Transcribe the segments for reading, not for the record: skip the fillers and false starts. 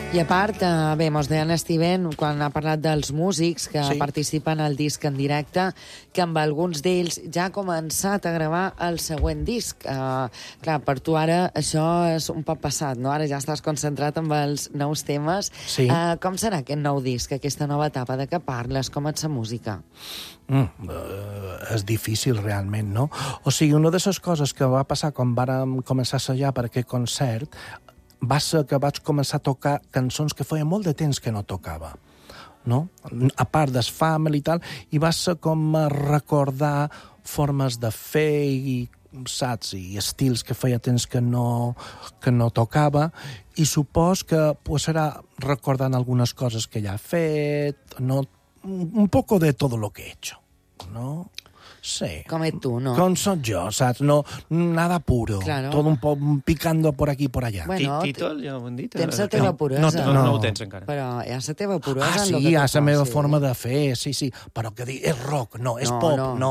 I a part, bé, mos deia en Steven, quan ha parlat dels músics que participen al disc en directe, que amb alguns d'ells ja ha començat a gravar el següent disc. Clar, per tu ara això és un poc passat, no? Ara ja estàs concentrat amb els nous temes. Sí. Com serà aquest nou disc, aquesta nova etapa? De què parles? Com et sa música? És difícil, realment, no? O sigui, una de les coses que va passar quan vàrem començar a assajar per aquest concert va ser que vaig començar a tocar cançons que feia molt de temps que no tocava, no? A part del Family i tal, i va ser com recordar formes de fer i, saps, i estils que feia temps que no tocava, i supos que pues, serà recordant algunes coses que ja he fet, no? Un poco de todo lo que he hecho, ¿no? Sí. Com ets tu, no? Com soc jo, saps? No, nada puro. Claro. Todo un poc picando por aquí y por allá. Bueno, Títol, ja ho hem dit? Tens la teva puresa. No ho tens encara. Però hi ha la teva puresa en sí, el que hi ha tu la meva fas, forma de fer, sí. Però que dir, és rock, no, és pop, no.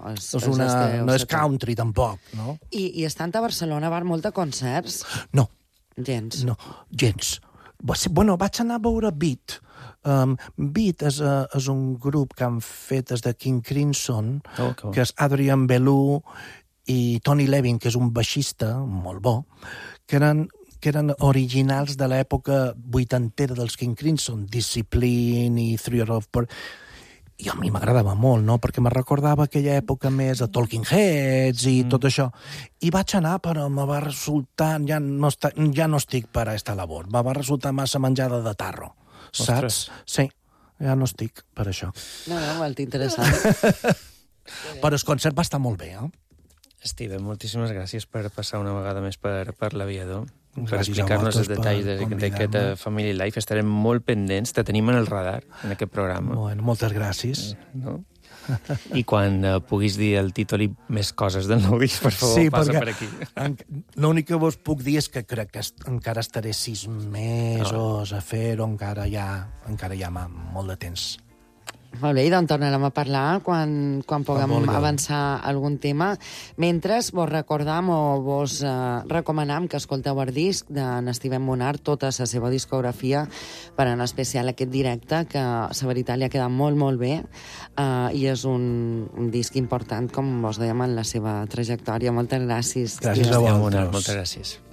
No és country, tampoc, no? I estant a Barcelona van molt de concerts? No. Gens? No, gens. Bueno, vaig anar a veure Beat. Beat és un grup que han fet des de King Crimson, que és Adrian Belew i Tony Levin, que és un baixista molt bo, que eren originals de l'època vuitantera dels King Crimson, Discipline i Three of Pearl. I a mi m'agradava molt, no? Perquè me recordava aquella època més de Talking Heads i tot això. I vaig anar, però me va resultar... Ja no estic per a esta labor. Me va resultar massa menjada de tarro. Saps? Sí, ja no estic per això. No, molt interessant. Però el concert va estar molt bé, Steven, moltíssimes gràcies per passar una vegada més per l'aviador, per Gràcies explicar-nos els detalls d'aquest Family Life. Estarem molt pendents, te tenim en el radar, en aquest programa. Bueno, moltes gràcies. No? I quan puguis dir el títol i més coses del nou disc, per favor, passa per aquí. L'únic que vos puc dir és que crec que encara estaré 6 mesos a fer-ho, encara hi ha molt de temps. Molt bé, i doncs tornarem a parlar quan puguem avançar algun tema. Mentre vos recordam o vos recomanam que escolteu el disc d'en Steven Monard, tota la seva discografia, per en especial aquest directe, que la veritat li ha quedat molt, molt bé, i és un disc important, com vos dèiem, en la seva trajectòria. Moltes gràcies. Gràcies a vosaltres. Moltes gràcies.